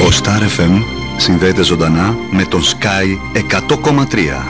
Το Star FM συνδέεται ζωντανά με τον Sky 100,3.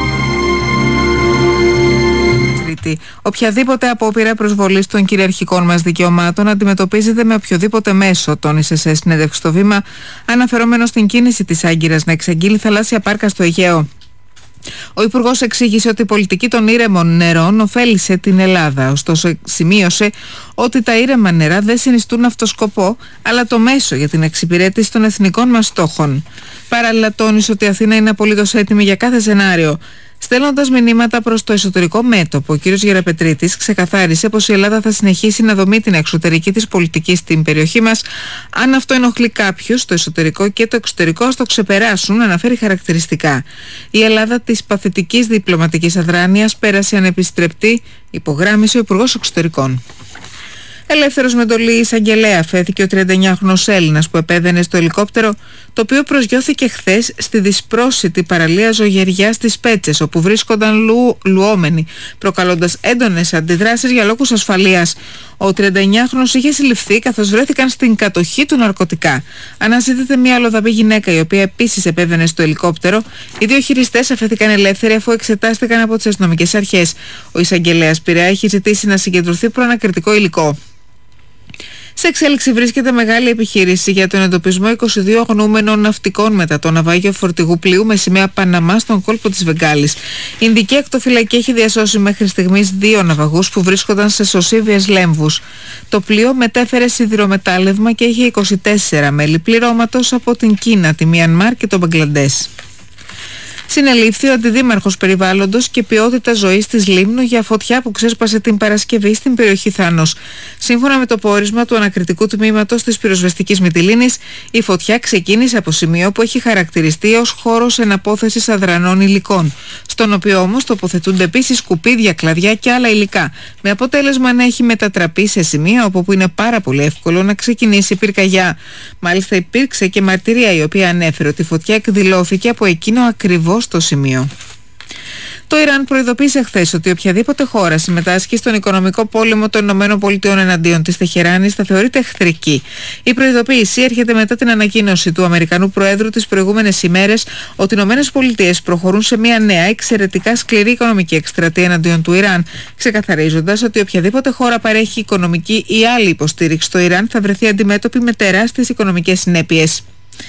Οποιαδήποτε απόπειρα προσβολής των κυριαρχικών μας δικαιωμάτων αντιμετωπίζεται με οποιοδήποτε μέσο, τόνισε σε συνέντευξη στο Βήμα, αναφερόμενο στην κίνηση της Άγκυρας να εξαγγείλει θαλάσσια πάρκα στο Αιγαίο. Ο Υπουργός εξήγησε ότι η πολιτική των ήρεμων νερών ωφέλισε την Ελλάδα, ωστόσο σημείωσε ότι τα ήρεμα νερά δεν συνιστούν αυτό σκοπό, αλλά το μέσο για την εξυπηρέτηση των εθνικών μας στόχων. Παράλληλα τόνισε ότι η Αθήνα είναι απολύτως έτοιμη για κάθε σενάριο. Στέλνοντας μηνύματα προς το εσωτερικό μέτωπο, ο κ. Γεραπετρίτης ξεκαθάρισε πως η Ελλάδα θα συνεχίσει να δομεί την εξωτερική της πολιτική στην περιοχή μας. Αν αυτό ενοχλεί κάποιους, το εσωτερικό και το εξωτερικό ας το ξεπεράσουν, αναφέρει χαρακτηριστικά. Η Ελλάδα της παθητικής διπλωματικής αδράνειας πέρασε ανεπιστρεπτή, υπογράμμισε ο Υπουργός Εξωτερικών. Ελεύθερος με εντολή εισαγγελέα φέθηκε ο 39χρονος Έλληνας που επέβαινε στο ελικόπτερο, το οποίο προσγειώθηκε χθες στη δυσπρόσιτη παραλία Ζωγεριάς στις Πέτσες, όπου βρίσκονταν λουόμενοι, προκαλώντας έντονες αντιδράσεις για λόγους ασφαλείας. Ο 39χρονος είχε συλληφθεί καθώς βρέθηκαν στην κατοχή του ναρκωτικά. Αναζητείται μια αλλοδαπή γυναίκα, η οποία επίσης επέβαινε στο ελικόπτερο. Οι δύο χειριστές αφέθηκαν ελεύθεροι αφού εξετάστηκαν από τις αστυνομικές αρχές. Ο εισαγγελέας Πειραιά έχει ζητήσει να συγκεντρωθεί προανακριτικό υλικό. Σε εξέλιξη βρίσκεται μεγάλη επιχείρηση για τον εντοπισμό 22 αγνοούμενων ναυτικών μετά το ναυάγιο φορτηγού πλοίου με σημαία Παναμά στον κόλπο της Βεγγάλης. Η Ινδική Ακτοφυλακή έχει διασώσει μέχρι στιγμής 2 ναυαγούς που βρίσκονταν σε σωσίβιες λέμβους. Το πλοίο μετέφερε σιδηρομετάλλευμα και είχε 24 μέλη πληρώματος από την Κίνα, τη Μιανμάρ και το Μπαγκλαντές. Συνελήφθη ο αντιδήμαρχος περιβάλλοντος και ποιότητας ζωής της Λίμνου για φωτιά που ξέσπασε την Παρασκευή στην περιοχή Θάνος. Σύμφωνα με το πόρισμα του ανακριτικού τμήματος της πυροσβεστικής Μυτιλήνης, η φωτιά ξεκίνησε από σημείο που έχει χαρακτηριστεί ως χώρος εναπόθεσης αδρανών υλικών, στον οποίο όμως τοποθετούνται επίσης σκουπίδια, κλαδιά και άλλα υλικά, με αποτέλεσμα να έχει μετατραπεί σε σημείο από όπου είναι πάρα πολύ εύκολο να ξεκινήσει πυρκαγιά. Μάλιστα υπήρξε και μαρτυρία η οποία ανέφερε ότι η φωτιά εκδηλώθηκε από εκείνο ακριβώς στο σημείο. Το Ιράν προειδοποίησε χθες ότι οποιαδήποτε χώρα συμμετάσχει στον οικονομικό πόλεμο των ΗΠΑ εναντίον της Τεχεράνης θα θεωρείται εχθρική. Η προειδοποίηση έρχεται μετά την ανακοίνωση του Αμερικανού Προέδρου τις προηγούμενες ημέρες ότι οι ΗΠΑ προχωρούν σε μια νέα εξαιρετικά σκληρή οικονομική εκστρατεία εναντίον του Ιράν, ξεκαθαρίζοντας ότι οποιαδήποτε χώρα παρέχει οικονομική ή άλλη υποστήριξη στο Ιράν θα βρεθεί αντιμέτωπη με τεράστιες οικονομικές συνέπειες.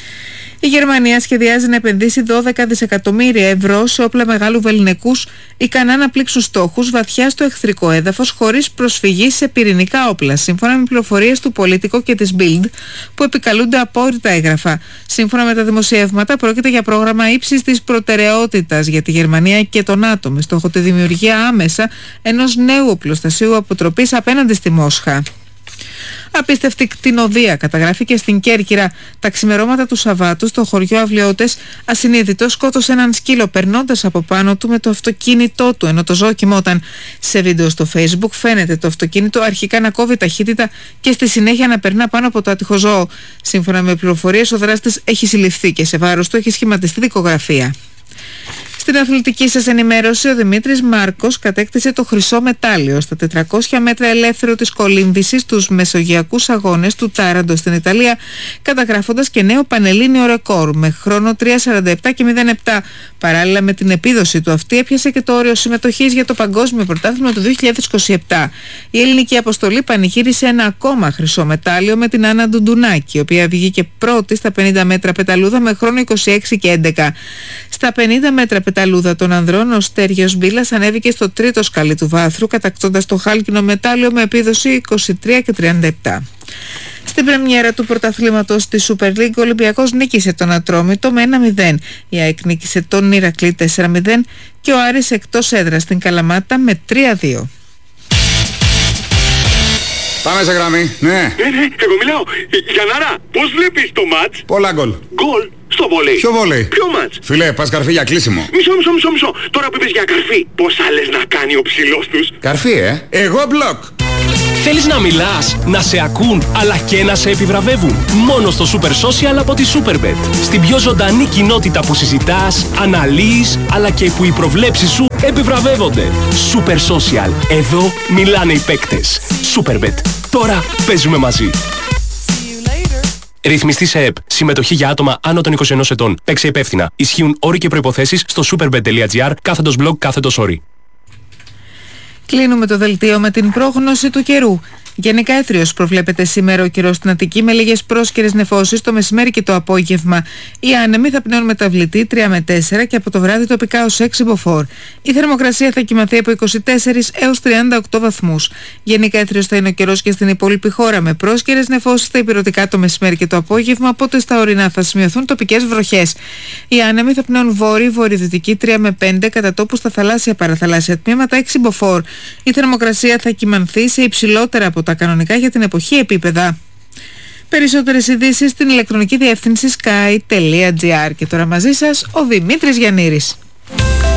Η Γερμανία σχεδιάζει να επενδύσει 12 δισεκατομμύρια ευρώ σε όπλα μεγάλου βεληνικούς ικανά να πλήξουν στόχους βαθιά στο εχθρικό έδαφος χωρίς προσφυγή σε πυρηνικά όπλα, σύμφωνα με πληροφορίες του Politico και της Bild που επικαλούνται απόρριτα έγγραφα. Σύμφωνα με τα δημοσιεύματα, πρόκειται για πρόγραμμα ύψης της προτεραιότητας για τη Γερμανία και το ΝΑΤΟ, με στόχο τη δημιουργία άμεσα ενός νέου οπλοστασίου αποτροπής απέναντι στη Μόσχα. Απίστευτη κτηνοδία καταγράφηκε στην Κέρκυρα. Τα ξημερώματα του Σαββάτου στο χωριό Αυλιώτες, ασυνείδητος σκότωσε έναν σκύλο περνώντας από πάνω του με το αυτοκίνητό του ενώ το ζώο κοιμόταν. Σε βίντεο στο Facebook φαίνεται το αυτοκίνητο αρχικά να κόβει ταχύτητα και στη συνέχεια να περνά πάνω από το άτυχο ζώο. Σύμφωνα με πληροφορίες, ο δράστης έχει συλληφθεί και σε βάρος του έχει σχηματιστεί δικογραφία. Στην αθλητική σας ενημέρωση, ο Δημήτρης Μάρκος κατέκτησε το χρυσό μετάλλιο στα 400 μέτρα ελεύθερο της κολύμβησης στους μεσογειακούς αγώνες του Τάραντο στην Ιταλία, καταγράφοντας και νέο πανελλήνιο ρεκόρ με χρόνο 3:47 και 0:7. Παράλληλα με την επίδοση του αυτή, έπιασε και το όριο συμμετοχής για το Παγκόσμιο Πρωτάθλημα του 2027. Η ελληνική αποστολή πανηγύρισε ένα ακόμα χρυσό μετάλλιο με την Άννα Ντουντουνάκη, η οποία βγήκε πρώτη στα 50 μέτρα πεταλούδα με χρόνο 26 και 11. Στα 50 μέτρα πεταλούδα των ανδρών, ο Στέργιος Μπίλας ανέβηκε στο τρίτο σκαλί του βάθρου, κατακτώντας το χάλκινο μετάλλιο με επίδοση 23 και 37. Στην πρεμιέρα του πρωταθλήματος της Super League, ο Ολυμπιακός νίκησε τον Ατρόμητο με 1-0. Η ΑΕΚ νίκησε τον Ηρακλή 4-0 και ο Άρης εκτός έδρας στην Καλαμάτα με 3-2. Πάμε σε γραμμή, ναι. Εγώ μιλάω. Γιαννάρα, πώς βλέπεις το μάτς? Πολλά γκολ. Γκολ στο βόλεϊ. Ποιο βόλεϊ? Ποιο μάτς? Φίλε, πας καρφί για κλείσιμο. Μισό. Τώρα που είπες για καρφί, πόσα λες να κάνει ο ψηλός τους? Καρφί, Εγώ μπλοκ. Θέλεις να μιλάς, να σε ακούν, αλλά και να σε επιβραβεύουν? Μόνο στο Super Social από τη Superbet. Στην πιο ζωντανή κοινότητα που συζητάς, αναλύεις, αλλά και που οι προβλέψεις σου επιβραβεύονται. Super Social. Εδώ μιλάνε οι παίκτες. Superbet. Τώρα παίζουμε μαζί. Ρυθμιστή σε ΕΠ. Συμμετοχή για άτομα άνω των 21 ετών. Παίξε υπεύθυνα. Ισχύουν όροι και προϋποθέσεις στο superbet.gr/blog/όροι. Κλείνουμε το δελτίο με την πρόγνωση του καιρού. Γενικά έθριος προβλέπεται σήμερα ο καιρός στην Αττική με λίγες πρόσκαιρες νεφώσεις το μεσημέρι και το απόγευμα. Οι άνεμοι θα πνέουν μεταβλητή 3 με 4 και από το βράδυ τοπικά ως 6 μποφόρ. Η θερμοκρασία θα κυμανθεί από 24 έως 38 βαθμούς. Γενικά έθριος θα είναι ο καιρός και στην υπόλοιπη χώρα με πρόσκαιρες νεφώσεις στα ηπειρωτικά το μεσημέρι και το απόγευμα, οπότε στα ορεινά θα σημειωθούν τοπικές βροχές. Οι άνεμοι θα πνέουν βόρειο-βορειοδυτική 3 με 5, κατά τόπου στα θαλάσσια παραθαλάσσια τμήματα 6 μποφόρ. Η θερμοκρασία θα κυμανθεί σε υψηλότερα από τα κανονικά για την εποχή επίπεδα. Περισσότερες ειδήσεις στην ηλεκτρονική διεύθυνση sky.gr. Και τώρα μαζί σας ο Δημήτρης Γιαννήρης.